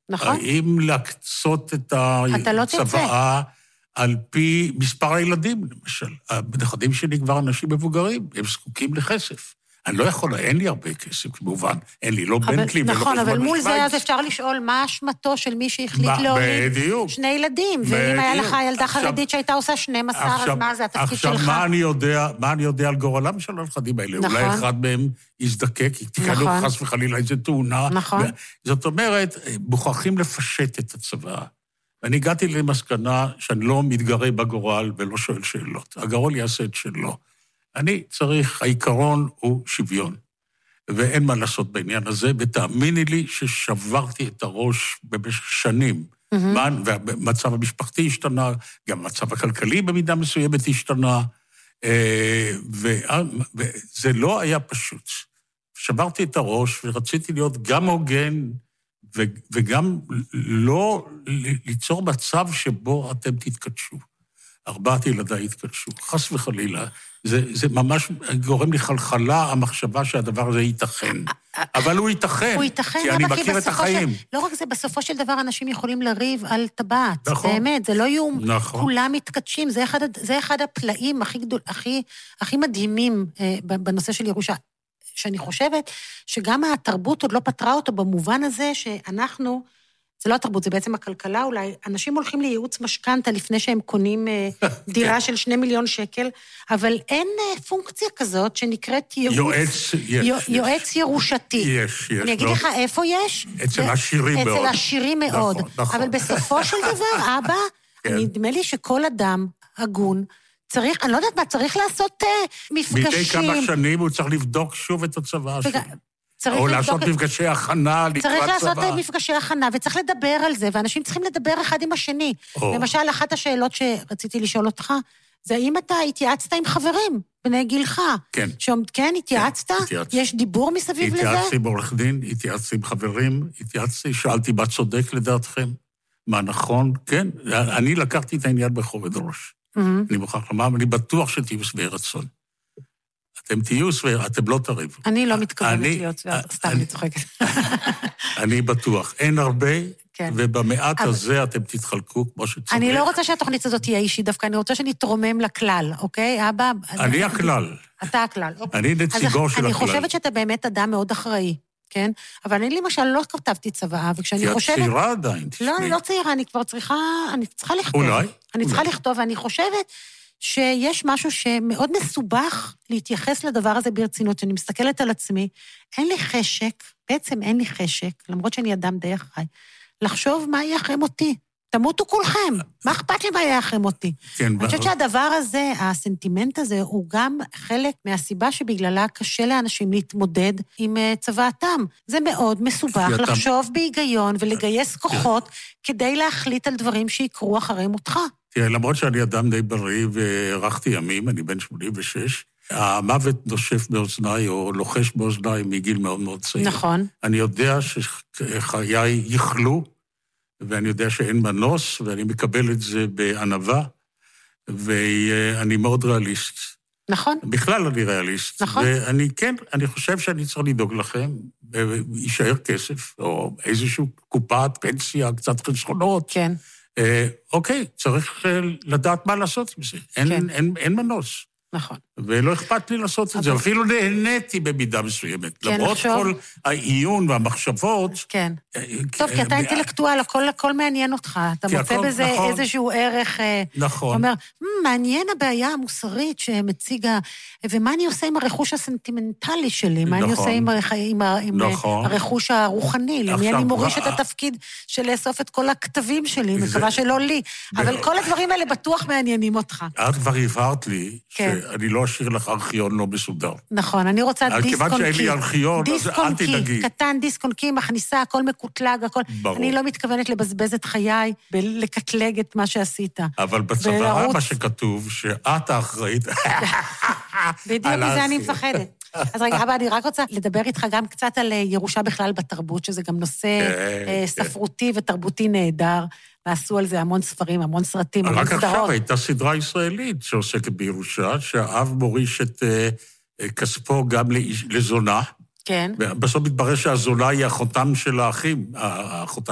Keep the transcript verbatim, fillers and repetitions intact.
נכון. האם להקצות את הצוואה על פי מספר הילדים, למשל. הנכדים שלי כבר אנשים מבוגרים, הם זקוקים לכסף. אני לא יכול, אין לי הרבה כסף, כמובן. אין לי, לא בנטלי ולא נכון, אבל מול בשוויץ. זה אז אפשר לשאול מה אשמתו של מי שהחליט להוריד שני ילדים, ואם היה לך ילדה חרדית שהייתה עושה שנים עשר, אז מה זה התפקיד שלך? עכשיו, מה אני יודע, מה אני יודע על גורלם של הנכדים האלה? אולי אחד מהם יזדקק, תקנו חס וחלילה איזו תאונה. נכון. זאת אומרת, מוכרחים לפשט את הצבא. ואני הגעתי למסקנה שאני לא מתגרה בגורל ולא שואל שאלות. הגורל יעשה את שלו. אני צריך, העיקרון הוא שוויון, ואין מה לעשות בעניין הזה, ותאמיני לי ששברתי את הראש במשך שנים, mm-hmm. והמצב המשפחתי השתנה, גם המצב הכלכלי במידה מסוימת השתנה, וזה לא היה פשוט. שברתי את הראש ורציתי להיות גם הוגן, וגם לא ליצור מצב שבו אתם תתקדשו. ארבעת ילדיי התקדשו, חס וחלילה. זה, זה ממש גורם לי חלחלה, המחשבה שהדבר הזה ייתכן. אבל הוא ייתכן, הוא ייתכן, כי אני מכיר את החיים. של, לא רק זה, בסופו של דבר אנשים יכולים לריב על טבעת. נכון. באמת, זה לא יהיו נכון. כולם מתקדשים, זה אחד, זה אחד הפלאים הכי, גדול, הכי, הכי מדהימים אה, בנושא של ירושה. שאני חושבת שגם התרבות עוד לא פתרה אותו במובן הזה שאנחנו, זה לא התרבות, זה בעצם הכלכלה אולי, אנשים הולכים לייעוץ משכנתה לפני שהם קונים דירה של שני מיליון שקל, אבל אין פונקציה כזאת שנקראת ייעוץ. יועץ, יש. יועץ ירושתי. יש, יש. אני אגיד לך איפה יש? אצל עשירים מאוד. אצל עשירים מאוד. אבל בסופו של דבר, אבא, נדמה לי שכל אדם הגון, צריך, אני לא יודעת מה, צריך לעשות מפגשים. מדי כמה שנים הוא צריך לבדוק שוב את הצבא שלו. או לעשות מפגשי הכנה לקראת צבא. צריך לעשות מפגשי הכנה, וצריך לדבר על זה, ואנשים צריכים לדבר אחד עם השני. למשל, אחת השאלות שרציתי לשאול אותך, זה האם אתה התייעצת עם חברים בני גילך? כן. כן, התייעצת? יש דיבור מסביב לזה? התייעצתי בעורך דין, התייעצתי עם חברים, התייעצתי, שאלתי מה צודק לדעתכם, מה נכון, כן. אני לקחתי את העניין בכובד ראש. אני מוכרח לומר, אני בטוח שתהיו שבעי רצון. אתם תהיו שבעי, אתם לא תריבו. אני לא מתכוונת להיות שבעי, סתם אני צוחקת. אני בטוח, אין הרבה, ובמעט הזה אתם תתחלקו כמו שצריך. אני לא רוצה שהתוכנית הזאת תהיה אישית, דווקא אני רוצה שנתרומם לכלל, אוקיי? אבא... אני הכלל. אתה הכלל. אני נציגו של הכלל. אני חושבת שאתה באמת אדם מאוד אחראי. כן? אבל אני למשל לא כתבתי צוואה, וכשאני חושבת... כי את צעירה עדיין, תשמעי. לא, אני לא צעירה, אני כבר צריכה, אני צריכה לכתוב. אולי. אני צריכה לכתוב, ואני חושבת שיש משהו שמאוד מסובך להתייחס לדבר הזה ברצינות, שאני מסתכלת על עצמי, אין לי חשק, בעצם אין לי חשק, למרות שאני אדם די אחראי, לחשוב מה יהיה אחרי מותי. תמותו כולכם, מה אכפת לי מה יהיה אחרי מותי? אני חושבת שהדבר הזה, הסנטימנט הזה, הוא גם חלק מהסיבה שבגללה קשה לאנשים להתמודד עם צוואתם. זה מאוד מסובך לחשוב בהיגיון ולגייס כוחות כדי להחליט על דברים שיקרו אחרי מותך. תראה, למרות שאני אדם די בריא וערכתי ימים, אני בן שמונים ושש, המוות נושף באוזניי או לוחש באוזניי מגיל מאוד מאוד צעיר. נכון. אני יודע שחיי יכלו, ואני יודע שאין מנוס, ואני מקבל את זה בענווה, ואני מאוד ריאליסט. נכון. בכלל אני ריאליסט. נכון. ואני כן, אני חושב שאני צריך לדאוג לכם, וישאר כסף, או איזושהי קופת, פנסיה, קצת חסכונות. כן. אוקיי, צריך לדעת מה לעשות עם זה. אין, כן. אין, אין מנוס. נכון. ולא אכפת לי לעשות את זה, אפילו נהניתי במידה מסוימת. למרות כל העיון והמחשבות... כן. טוב, כי אתה אינטלקטואל, הכל מעניין אותך. אתה מוצא בזה איזשהו ערך... נכון. אומר, מעניין הבעיה המוסרית שמציגה, ומה אני עושה עם הרכוש הסנטימנטלי שלי? מה אני עושה עם הרכוש הרוחני? למי אני מוריש את התפקיד של לאסוף את כל הכתבים שלי? מקווה שלא לי. אבל כל הדברים האלה בטוח מעניינים אותך. את כבר הבהרת לי שאני לא אשאיר לך ארכיון לא מסודר. נכון, אני רוצה דיסק און קי. כיוון שאין לי ארכיון, אז אל תדאגי. קטן, דיסק און קי, מכניסה, הכל מקוטלג, הכל. ברור. אני לא מתכוונת לבזבז את חיי, ולקטלג את מה שעשית. אבל בצבא מה שכתוב, שאת האחראית. בדיוק מזה אני מפחדת. אז רגע, אבא, אני רק רוצה לדבר איתך גם קצת על ירושה בכלל בתרבות, שזה גם נושא ספרותי ותרבותי נהדר, ועשו על זה המון ספרים, המון סרטים, המון סדרות. רק עכשיו הייתה סדרה ישראלית שעוסקת בירושה, שהאב מוריש את כספו גם לזונה. כן. בסוף מתברר שהזונה היא החותם של האחים, החותם